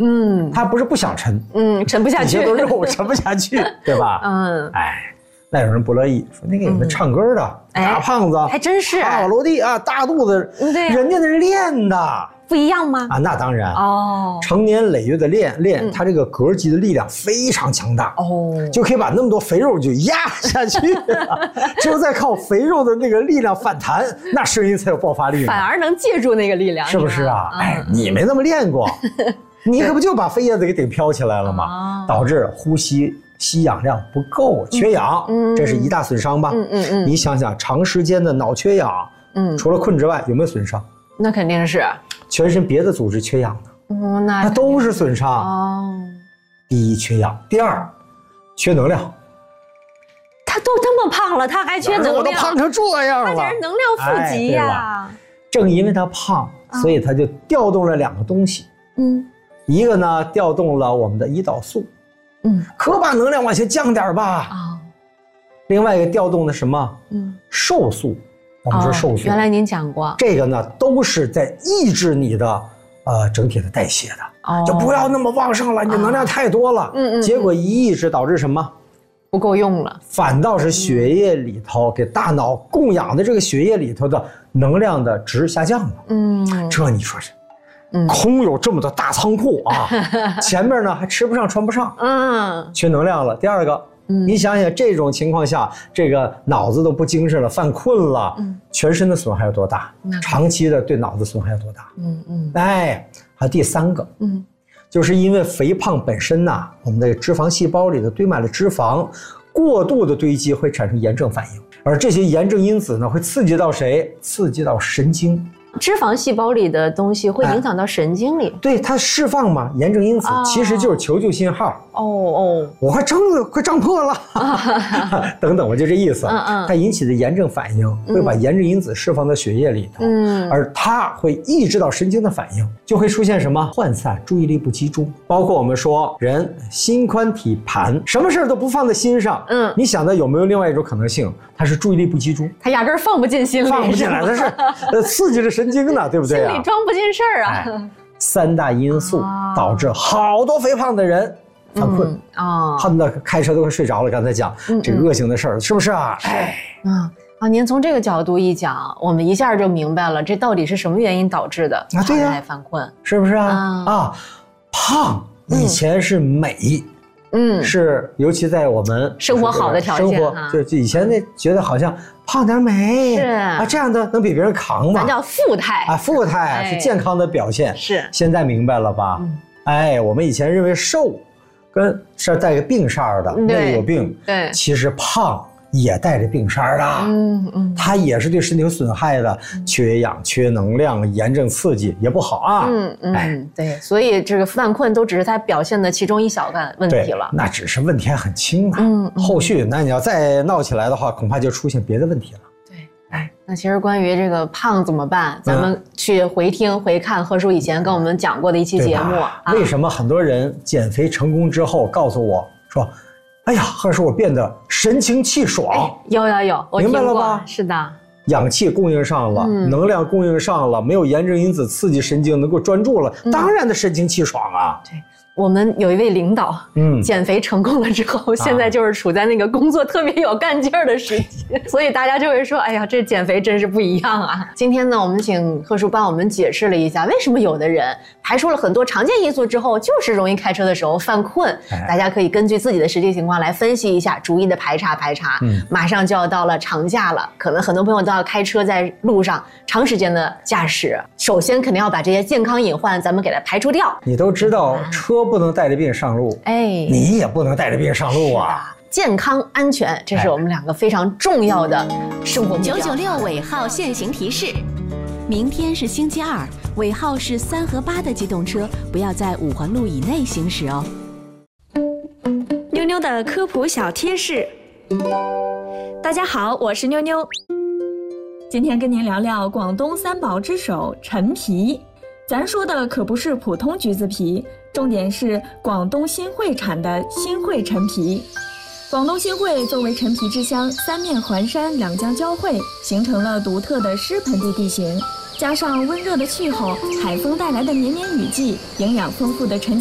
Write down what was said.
他不是不想沉， 沉不下去， 底下都肉沉不下去，对吧？那有人不乐意，说那个有个唱歌的大胖子， 还真是帕瓦罗蒂啊，大肚子，人家那是练的。 不一样吗？ 那当然成年累月的练，他这个膈肌的力量非常强大就可以把那么多肥肉就压下去只有再靠肥肉的那个力量反弹，那声音才有爆发力， 反而能借助那个力量， 是不是啊？你没那么练过你可不就把飞叶子给顶飘起来了吗？导致呼吸吸氧量不够，缺氧，这是一大损伤吧？你想想，长时间的脑缺氧，除了困之外，有没有损伤？ 那肯定是。 全身别的组织缺氧的，那都是损伤。第一，缺氧；第二，缺能量。 他都这么胖了，他还缺能量？ 我都胖成这样了， 他简直能量负极呀！ 正因为他胖，所以他就调动了2个东西。一个呢，调动了我们的胰岛素。可把能量往下降点吧。另外一个调动的什么？瘦素。我们说瘦素， 原来您讲过， 这个呢都是在抑制你的整体的代谢的，就不要那么旺盛了，你能量太多了，结果一抑制导致什么？ 不够用了， 反倒是血液里头给大脑供氧的这个血液里头的能量的值下降了。这你说是，空有这么多大仓库啊，前面呢还吃不上穿不上，缺能量了。第二个。你想想这种情况下，这个脑子都不精神了，犯困了，全身的损害有多大？长期的对脑子损害有多大？还有第3个，就是因为肥胖本身呐，我们的脂肪细胞里头堆满了脂肪，过度的堆积会产生炎症反应，而这些炎症因子呢，会刺激到谁？刺激到神经。 脂肪细胞里的东西会影响到神经里， 对，它释放嘛，炎症因子其实就是求救信号。我快胀破了，等等，我就这意思。它引起的炎症反应会把炎症因子释放到血液里头，而它会抑制到神经的反应，就会出现什么涣散、注意力不集中，包括我们说人心宽体盘，什么事都不放在心上。你想到有没有另外一种可能性？它是注意力不集中， 它压根放不进心里， 放不进来，它是刺激着神经呢，对不对？ 心里装不进事儿啊。 3大因素导致好多肥胖的人犯困恨不得开车都快睡着了。刚才讲这个恶性的事儿，是不是啊？ 您从这个角度一讲，我们一下就明白了，这到底是什么原因导致的？ 对呀， 爱犯困， 是不是啊？胖以前是美。是，尤其在我们生活好的条件， 就以前那觉得好像胖点美是这样的能比别人扛吗？ 咱叫富态富态是健康的表现。 是， 现在明白了吧？我们以前认为瘦跟是带个病煞的，那里有病。对，其实胖也带着病煞的，它也是对身体有损害的，缺氧、缺能量、炎症刺激也不好啊。 对，所以这个犯困都只是它表现的其中一小个问题了。 那只是问题还很轻啊。后续那你要再闹起来的话，恐怕就出现别的问题了。 对，那其实关于这个胖怎么办，咱们去回听回看何叔以前跟我们讲过的一期节目。 为什么很多人减肥成功之后告诉我说？哎呀，何叔，我变得神清气爽。有， 我听过，明白了吧？是的， 氧气供应上了，能量供应上了，没有炎症因子刺激神经，能够专注了，当然的神清气爽啊。 对。我们有一位领导，减肥成功了之后，现在就是处在那个工作特别有干劲儿的时期，所以大家就会说，哎呀，这减肥真是不一样啊。今天呢，我们请贺叔帮我们解释了一下，为什么有的人排除了很多常见因素之后，就是容易开车的时候犯困。大家可以根据自己的实际情况来分析一下，逐一的排查。马上就要到了长假了，可能很多朋友都要开车在路上长时间的驾驶，首先肯定要把这些健康隐患咱们给它排除掉。 你都知道车不能带着病上路，你也不能带着病上路啊。 健康安全，这是我们2个非常重要的生活目标。 996尾号限行提示：明天是星期2，尾号是3和8的机动车不要在5环路以内行驶哦。 妞妞的科普小贴士。大家好，我是妞妞。今天跟您聊聊广东3宝之首陈皮。咱说的可不是普通橘子皮，重点是广东新会产的新会陈皮。广东新会作为陈皮之乡，3面环山，2江交汇，形成了独特的湿盆地地形，加上温热的气候，海风带来的绵绵雨季，营养丰富的陈